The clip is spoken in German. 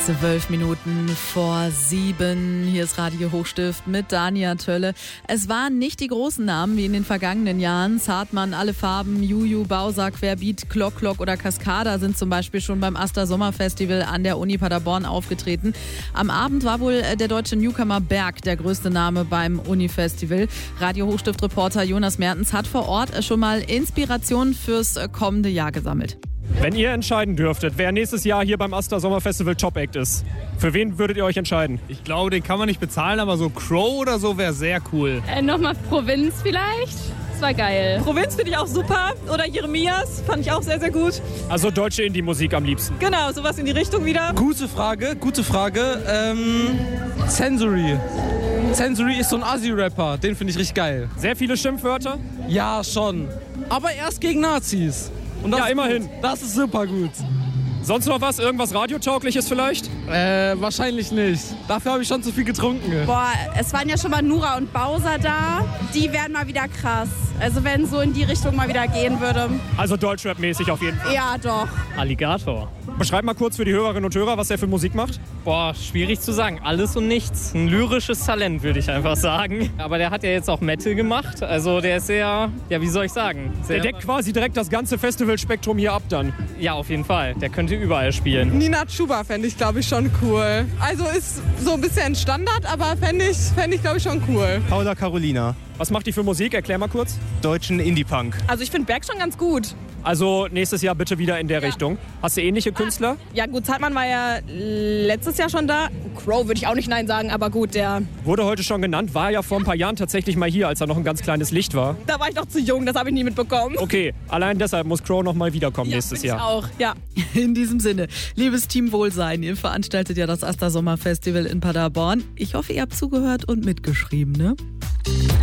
6:12. Hier ist Radio Hochstift mit Dania Tölle. Es waren nicht die großen Namen wie in den vergangenen Jahren. Zartmann, Alle Farben, Juju, Bowser, Querbeat, Klock Klock oder Cascada sind zum Beispiel schon beim Aster Sommerfestival an der Uni Paderborn aufgetreten. Am Abend war wohl der deutsche Newcomer Berg der größte Name beim Uni-Festival. Radio Hochstift-Reporter Jonas Mertens hat vor Ort schon mal Inspiration fürs kommende Jahr gesammelt. Wenn ihr entscheiden dürftet, wer nächstes Jahr hier beim Aster Sommerfestival Top Act ist, für wen würdet ihr euch entscheiden? Ich glaube, den kann man nicht bezahlen, aber so Crow oder so wäre sehr cool. Nochmal Provinz vielleicht? Das war geil. Provinz finde ich auch super. Oder Jeremias fand ich auch sehr, sehr gut. Also deutsche Indie-Musik am liebsten. Genau, sowas in die Richtung wieder. Gute Frage. Sensory. Sensory ist so ein Assi-Rapper, den finde ich richtig geil. Sehr viele Schimpfwörter? Ja, schon. Aber erst gegen Nazis. Und das ja, immerhin. Das ist super gut. Sonst noch was? Irgendwas Radiotaugliches vielleicht? Wahrscheinlich nicht. Dafür habe ich schon zu viel getrunken. Boah, es waren ja schon mal Nura und Bowser da. Die wären mal wieder krass. Also wenn so in die Richtung mal wieder gehen würde. Also Deutschrap-mäßig auf jeden Fall. Ja, doch. Alligator. Beschreib mal kurz für die Hörerinnen und Hörer, was der für Musik macht. Boah, schwierig zu sagen. Alles und nichts. Ein lyrisches Talent, würde ich einfach sagen. Aber der hat ja jetzt auch Metal gemacht. Also der ist sehr, ja, wie soll ich sagen? Der deckt quasi direkt das ganze Festivalspektrum hier ab dann. Ja, auf jeden Fall. Der könnte überall spielen. Nina Chuba fände ich, glaube ich, schon cool. Also ist so ein bisschen Standard, aber fände ich, glaube ich, schon cool. Paula Carolina. Was macht die für Musik? Erklär mal kurz. Deutschen Indie-Punk. Also ich finde Berg schon ganz gut. Also nächstes Jahr bitte wieder in der Richtung. Hast du ähnliche Künstler? Ja gut, Zartmann war ja letztes Jahr schon da. Crow würde ich auch nicht nein sagen, aber gut, der... Wurde heute schon genannt, war ja vor ein paar Jahren tatsächlich mal hier, als er noch ein ganz kleines Licht war. Da war ich noch zu jung, das habe ich nie mitbekommen. Okay, allein deshalb muss Crow noch mal wiederkommen nächstes Jahr. Ich auch, ja. In diesem Sinne, liebes Team Wohlsein, ihr veranstaltet ja das Aster Sommerfestival in Paderborn. Ich hoffe, ihr habt zugehört und mitgeschrieben, ne?